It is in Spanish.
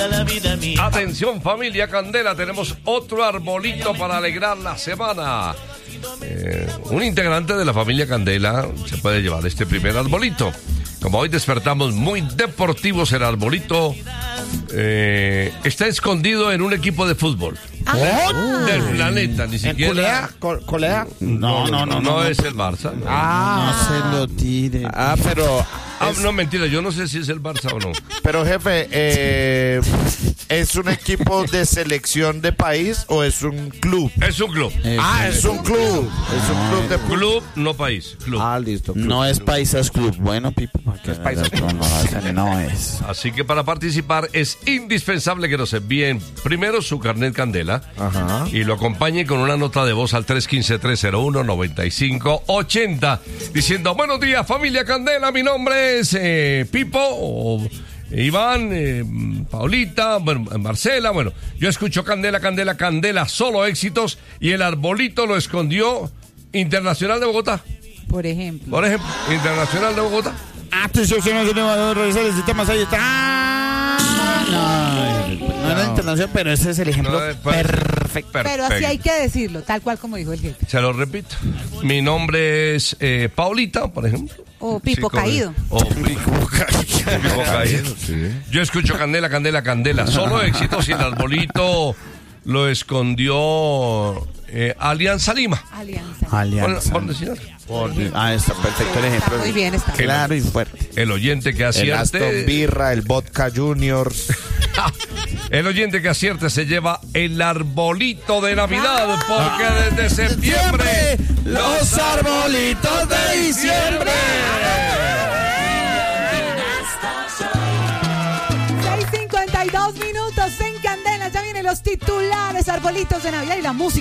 Atención familia Candela, tenemos otro arbolito para alegrar la semana. Un integrante de la familia Candela se puede llevar este primer arbolito. Como hoy despertamos muy deportivos, el arbolito está escondido en un equipo de fútbol. Del planeta, ni siquiera. ¿Colea? No es el Barça. No se lo tire. Pero. No, mentira, yo no sé si es el Barça o no. Pero jefe, ¿es un equipo de selección de país o es un club? Es un club. Es un club. Es un club de fútbol. Club, no país. Club. Listo. Club. No es Paisas Club. Bueno, Pipo, ¿qué es Paisas Club? No es. Así que para participar es indispensable que nos envíen primero su carnet Candela. Ajá. Y lo acompañen con una nota de voz al 315-301-9580 diciendo: buenos días familia Candela, mi nombre es Pipo o Iván, Paulita, Marcela, yo escucho Candela, Candela, Candela, solo éxitos, y el arbolito lo escondió Internacional de Bogotá. Por ejemplo, Internacional de Bogotá. Atención, señores, revisar el sistema, ahí está. No era internacional, pero ese es el ejemplo perfecto. Pero así hay que decirlo, tal cual como dijo el jefe. Se lo repito. Mi nombre es Paulita, por ejemplo. O Pipo Caído. O Pipo Caído. Sí. Yo escucho Candela, Candela, Candela. Solo éxitos, y el arbolito lo escondió Alianza Lima. Alianza. Por decir algo. Está perfecto el ejemplo. Está muy bien, está claro y fuerte. El oyente que El acierte. Aston Birra, el Vodka Juniors. El oyente que acierte se lleva el arbolito de Navidad, porque desde septiembre los arbolitos de diciembre. 6:52 minutos en Candela. Ya vienen los titulares, arbolitos de Navidad y la música.